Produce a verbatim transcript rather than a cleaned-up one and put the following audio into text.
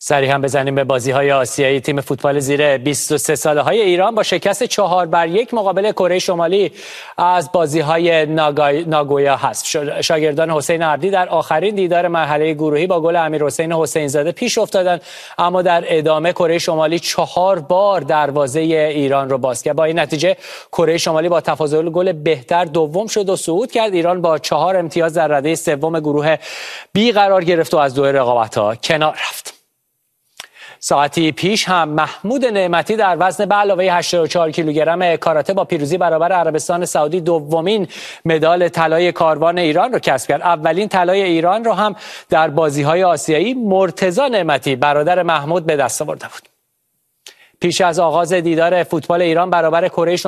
سری هم بزنیم به بازی‌های آسیایی. تیم فوتبال زیر بیست و سه ساله های ایران با شکست چهار بر یک مقابل کره شمالی از بازی‌های ناگویا حذف شد. شاگردان حسین عبدی در آخرین دیدار مرحله گروهی با گل امیرحسین حسین زاده پیش افتادند، اما در ادامه کره شمالی چهار بار دروازه ایران رو باز کرد. با این نتیجه کره شمالی با تفاضل گل بهتر دوم شد و صعود کرد. ایران با چهار امتیاز در رده سوم گروه بی قرار گرفت و از دو رقابت‌ها کنار رفت. ساعتی پیش هم محمود نعمتی در وزن به علاوه هشتاد و چهار کیلوگرم کاراته با پیروزی برابر عربستان سعودی دومین مدال طلای کاروان ایران رو کسب کرد. اولین طلای ایران رو هم در بازی‌های آسیایی مرتضی نعمتی برادر محمود به دست آورده بود. پیش از آغاز دیدار فوتبال ایران برابر کره